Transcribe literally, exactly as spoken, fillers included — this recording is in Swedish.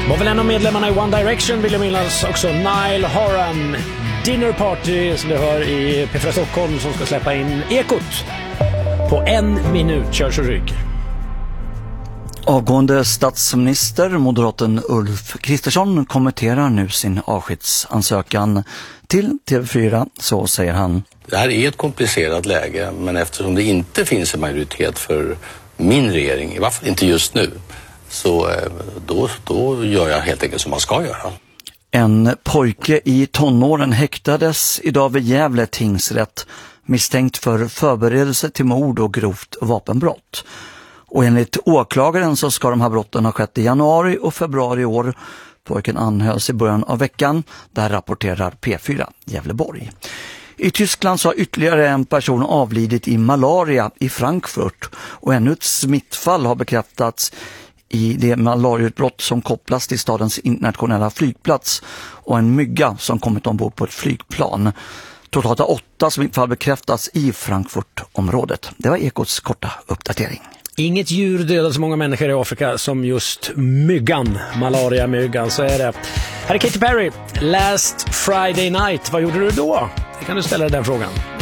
Var väl en av medlemmarna i One Direction, vill jag minnas också, Niall Horan. Dinner Party som du hör i P fyra Stockholm, som ska släppa in Ekot på en minut. Kör så rygg. Avgående statsminister, moderaten Ulf Kristersson, kommenterar nu sin avskedsansökan till T V fyra. Så säger han: Det här är ett komplicerat läge, men eftersom det inte finns en majoritet för min regering, i varje fall inte just nu, så då, då gör jag helt enkelt som man ska göra. En pojke i tonåren häktades idag vid Gävle tingsrätt misstänkt för förberedelse till mord och grovt vapenbrott. Och enligt åklagaren så ska de här brotten ha skett i januari och februari i år. Pojken anhölls i början av veckan. Där rapporterar P fyra Gävleborg. I Tyskland så har ytterligare en person avlidit i malaria i Frankfurt. Och ännu ett smittfall har bekräftats i det malariautbrott som kopplas till stadens internationella flygplats och en mygga som kommit ombord på ett flygplan. Totalt har åtta smittfall bekräftats i Frankfurtområdet. Det var Ekots korta uppdatering. Inget djur dödar så många människor i Afrika som just myggan, malaria-myggan, så är det. Här är Katy Perry, Last Friday Night. Vad gjorde du då? Det kan du ställa den frågan.